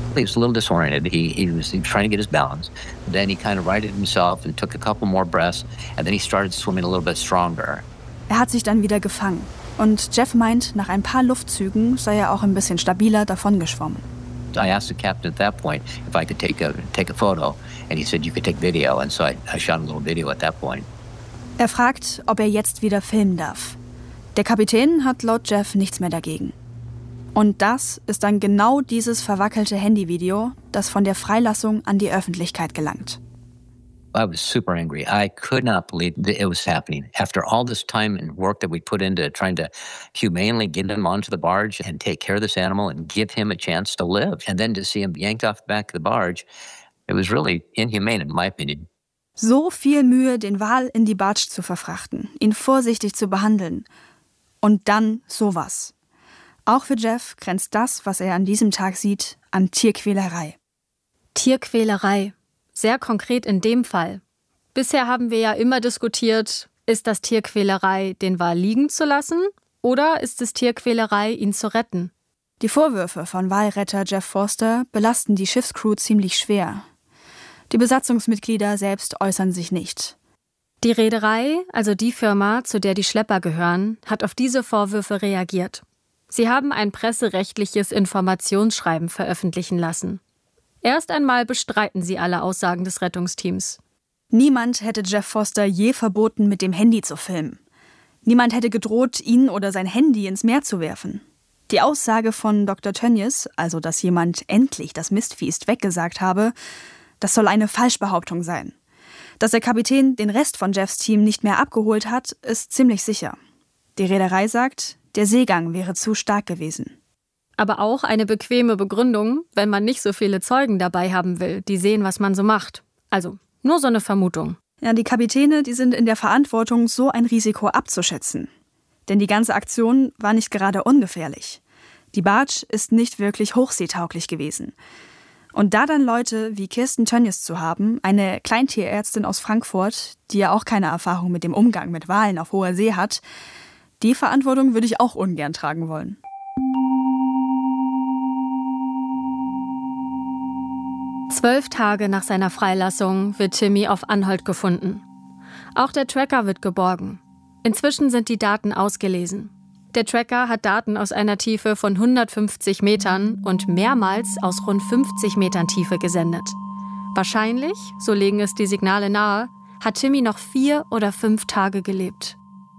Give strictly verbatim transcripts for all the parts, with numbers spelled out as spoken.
He was a little disoriented. He, he, was, he was trying to get his balance. Then he kind of righted himself and took a couple more breaths, and then he started swimming a little bit stronger. Er hat sich dann wieder gefangen. Und Jeff meint, nach ein paar Luftzügen sei er auch ein bisschen stabiler davongeschwommen. I asked the captain at that point if I could take a, take a photo, and he said you could take video, and so I, I shot a little video at that point. Er fragt, ob er jetzt wieder filmen darf. Der Kapitän hat laut Jeff nichts mehr dagegen. Und das ist dann genau dieses verwackelte Handyvideo, das von der Freilassung an die Öffentlichkeit gelangt. I was super angry. I could not believe that it was happening. After all this time and work that we put into trying to humanely get him onto the barge and take care of this animal and give him a chance to live, and then to see him yanked off the back of the barge, it was really inhumane in my opinion. So viel Mühe, den Wal in die Barge zu verfrachten, ihn vorsichtig zu behandeln. Und dann sowas. Auch für Jeff grenzt das, was er an diesem Tag sieht, an Tierquälerei. Tierquälerei. Sehr konkret in dem Fall. Bisher haben wir ja immer diskutiert, ist das Tierquälerei, den Wal liegen zu lassen, oder ist es Tierquälerei, ihn zu retten? Die Vorwürfe von Walretter Jeff Forster belasten die Schiffscrew ziemlich schwer. Die Besatzungsmitglieder selbst äußern sich nicht. Die Reederei, also die Firma, zu der die Schlepper gehören, hat auf diese Vorwürfe reagiert. Sie haben ein presserechtliches Informationsschreiben veröffentlichen lassen. Erst einmal bestreiten sie alle Aussagen des Rettungsteams. Niemand hätte Jeff Forster je verboten, mit dem Handy zu filmen. Niemand hätte gedroht, ihn oder sein Handy ins Meer zu werfen. Die Aussage von Doktor Tönjes, also dass jemand endlich das Mistviech weggesagt habe, das soll eine Falschbehauptung sein. Dass der Kapitän den Rest von Jeffs Team nicht mehr abgeholt hat, ist ziemlich sicher. Die Reederei sagt, der Seegang wäre zu stark gewesen. Aber auch eine bequeme Begründung, wenn man nicht so viele Zeugen dabei haben will, die sehen, was man so macht. Also, nur so eine Vermutung. Ja, die Kapitäne, die sind in der Verantwortung, so ein Risiko abzuschätzen. Denn die ganze Aktion war nicht gerade ungefährlich. Die Barge ist nicht wirklich hochseetauglich gewesen. Und da dann Leute wie Kirsten Tönjes zu haben, eine Kleintierärztin aus Frankfurt, die ja auch keine Erfahrung mit dem Umgang mit Walen auf hoher See hat, die Verantwortung würde ich auch ungern tragen wollen. Zwölf Tage nach seiner Freilassung wird Timmy auf Anholt gefunden. Auch der Tracker wird geborgen. Inzwischen sind die Daten ausgelesen. Der Tracker hat Daten aus einer Tiefe von hundertfünfzig Metern und mehrmals aus rund fünfzig Metern Tiefe gesendet. Wahrscheinlich, so legen es die Signale nahe, hat Timmy noch vier oder fünf Tage gelebt.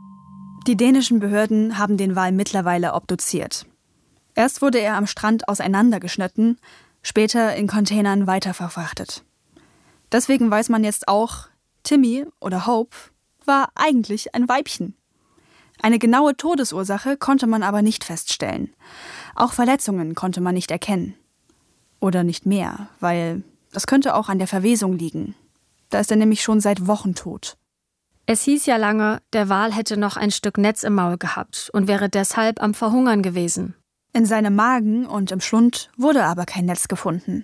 Die dänischen Behörden haben den Wal mittlerweile obduziert. Erst wurde er am Strand auseinandergeschnitten, später in Containern weiterverfrachtet. Deswegen weiß man jetzt auch, Timmy oder Hope war eigentlich ein Weibchen. Eine genaue Todesursache konnte man aber nicht feststellen. Auch Verletzungen konnte man nicht erkennen. Oder nicht mehr, weil das könnte auch an der Verwesung liegen. Da ist er nämlich schon seit Wochen tot. Es hieß ja lange, der Wal hätte noch ein Stück Netz im Maul gehabt und wäre deshalb am Verhungern gewesen. In seinem Magen und im Schlund wurde aber kein Netz gefunden.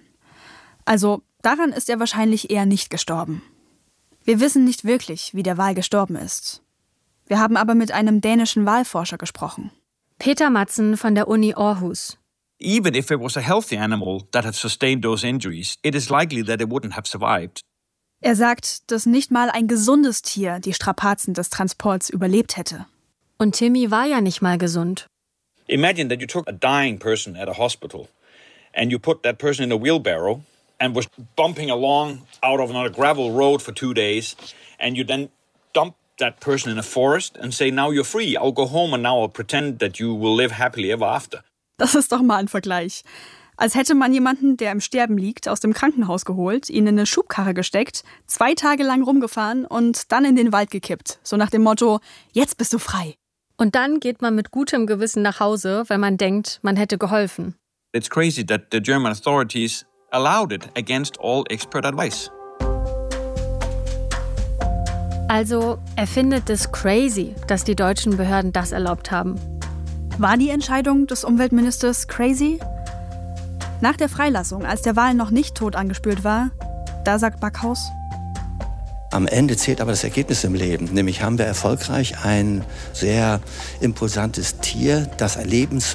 Also daran ist er wahrscheinlich eher nicht gestorben. Wir wissen nicht wirklich, wie der Wal gestorben ist. Wir haben aber mit einem dänischen Walforscher gesprochen. Peter Madsen von der Uni Aarhus. Even if it was a healthy animal that had sustained those injuries, it is likely that it wouldn't have survived. Er sagt, dass nicht mal ein gesundes Tier die Strapazen des Transports überlebt hätte. Und Timmy war ja nicht mal gesund. Imagine that you took a dying person at a hospital and you put that person in a wheelbarrow and was bumping along out of another gravel road for two days and you then dump that person in a forest and say, now you're free, I'll go home and now I'll pretend that you will live happily ever after. Das ist doch mal ein Vergleich. Als hätte man jemanden, der im Sterben liegt, aus dem Krankenhaus geholt, ihn in eine Schubkarre gesteckt, zwei Tage lang rumgefahren und dann in den Wald gekippt. So nach dem Motto, jetzt bist du frei. Und dann geht man mit gutem Gewissen nach Hause, wenn man denkt, man hätte geholfen. It's crazy that the German authorities allowed it against all expert advice. Also, er findet es crazy, dass die deutschen Behörden das erlaubt haben. War die Entscheidung des Umweltministers crazy? Nach der Freilassung, als der Wal noch nicht tot angespült war, da sagt Backhaus: Am Ende zählt aber das Ergebnis im Leben. Nämlich haben wir erfolgreich ein sehr imposantes Tier, das ein Lebens